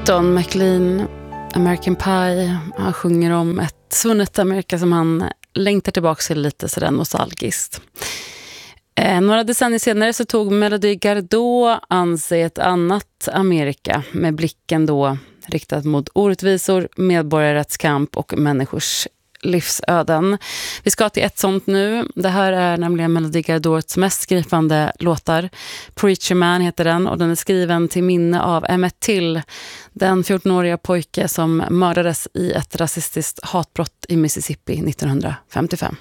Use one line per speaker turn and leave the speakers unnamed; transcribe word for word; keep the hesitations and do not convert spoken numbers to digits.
Don McLean, American Pie. Han sjunger om ett svunnet Amerika som han längtar tillbaka till lite sådär nostalgiskt. Eh, några decennier senare så tog Melody Gardot an sig ett annat Amerika med blicken då riktad mot orättvisor, medborgarrättskamp och människors livsöden. Vi ska till ett sånt nu. Det här är nämligen Melody Gardots mest skrivande låtar. Preacher Man heter den och den är skriven till minne av Emmett Till, den fjortonåriga pojke som mördades i ett rasistiskt hatbrott i Mississippi nittonhundrafemtiofem.